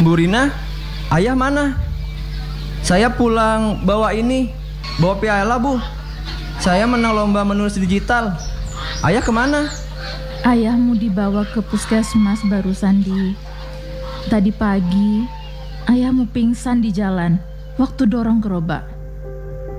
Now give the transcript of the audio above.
Bu Rina, ayah mana? Saya pulang bawa piala, Bu. Saya menang lomba menulis digital. Ayah kemana? Ayahmu dibawa ke puskesmas barusan tadi pagi. Ayahmu pingsan di jalan waktu dorong gerobak.